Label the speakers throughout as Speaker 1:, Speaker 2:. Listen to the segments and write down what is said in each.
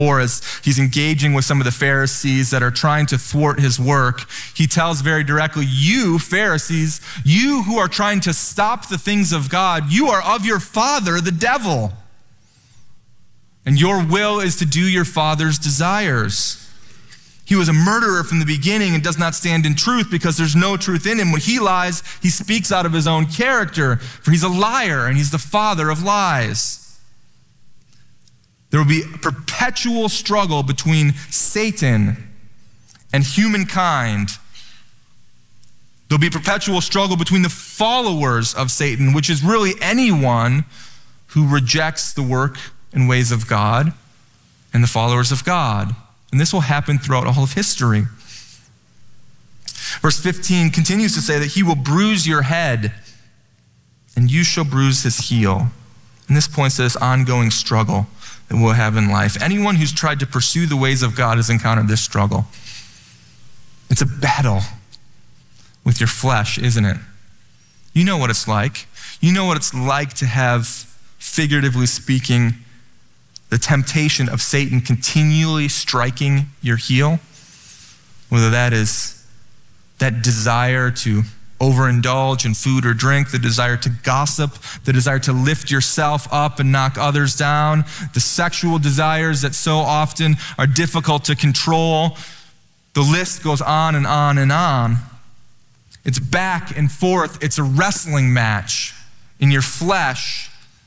Speaker 1: or as he's engaging with some of the Pharisees that are trying to thwart his work, he tells very directly, you Pharisees, you who are trying to stop the things of God, you are of your father, the devil. And your will is to do your father's desires. He was a murderer from the beginning and does not stand in truth because there's no truth in him. When he lies, he speaks out of his own character, for he's a liar and he's the father of lies. There will be a perpetual struggle between Satan and humankind. There'll be a perpetual struggle between the followers of Satan, which is really anyone who rejects the work and ways of God, and the followers of God. And this will happen throughout all of history. Verse 15 continues to say that he will bruise your head, and you shall bruise his heel. And this points to this ongoing struggle that we'll have in life. Anyone who's tried to pursue the ways of God has encountered this struggle. It's a battle with your flesh, isn't it? You know what it's like. You know what it's like to have, figuratively speaking, the temptation of Satan continually striking your heel, whether that is that desire to overindulge in food or drink, the desire to gossip, the desire to lift yourself up and knock others down, the sexual desires that so often are difficult to control. The list goes on and on and on. It's back and forth. It's a wrestling match in your flesh.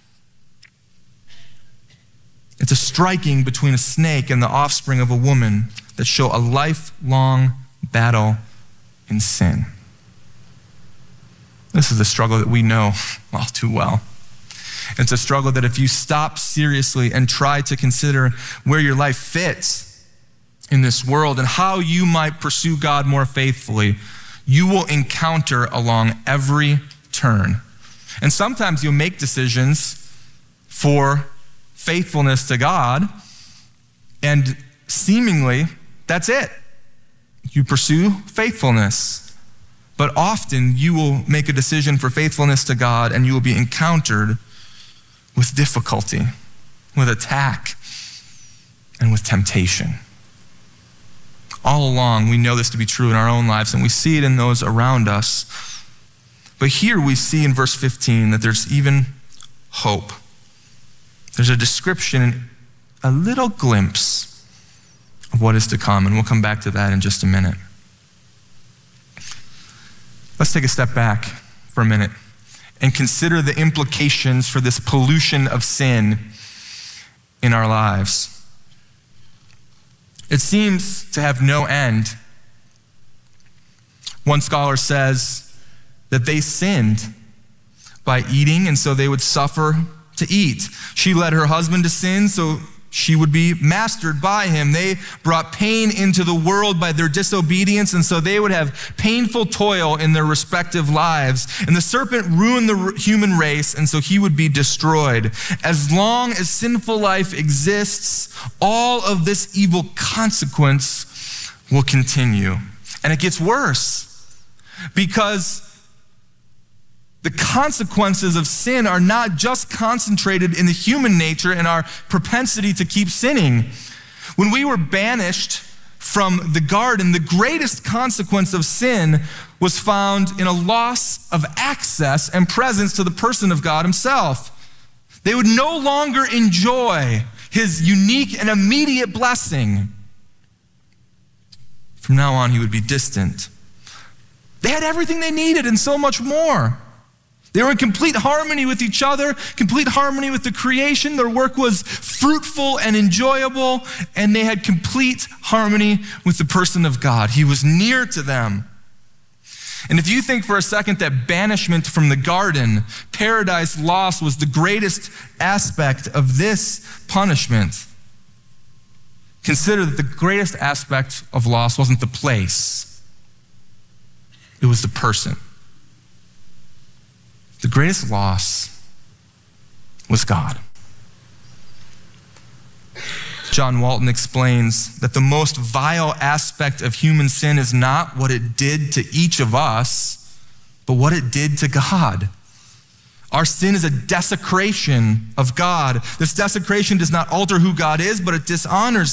Speaker 1: It's a striking between a snake and the offspring of a woman that show a lifelong battle in sin. This is a struggle that we know all too well. It's a struggle that if you stop seriously and try to consider where your life fits in this world and how you might pursue God more faithfully, you will encounter along every turn. And sometimes you'll make decisions for faithfulness to God, and seemingly that's it. You pursue faithfulness. But often you will make a decision for faithfulness to God and you will be encountered with difficulty, with attack, and with temptation. All along, we know this to be true in our own lives and we see it in those around us. But here we see in verse 15 that there's even hope. There's a description, a little glimpse of what is to come, and we'll come back to that in just a minute. Let's take a step back for a minute and consider the implications for this pollution of sin in our lives. It seems to have no end. One scholar says that they sinned by eating, and so they would suffer to eat. She led her husband to sin, so she would be mastered by him. They brought pain into the world by their disobedience, and so they would have painful toil in their respective lives. And the serpent ruined the human race, and so he would be destroyed. As long as sinful life exists, all of this evil consequence will continue. And it gets worse, because the consequences of sin are not just concentrated in the human nature and our propensity to keep sinning. When we were banished from the garden, the greatest consequence of sin was found in a loss of access and presence to the person of God himself. They would no longer enjoy his unique and immediate blessing. From now on, he would be distant. They had everything they needed and so much more. They were in complete harmony with each other, complete harmony with the creation. Their work was fruitful and enjoyable, and they had complete harmony with the person of God. He was near to them. And if you think for a second that banishment from the garden, paradise lost, was the greatest aspect of this punishment, consider that the greatest aspect of loss wasn't the place. It was the person. The greatest loss was God. John Walton explains that the most vile aspect of human sin is not what it did to each of us, but what it did to God. Our sin is a desecration of God. This desecration does not alter who God is, but it dishonors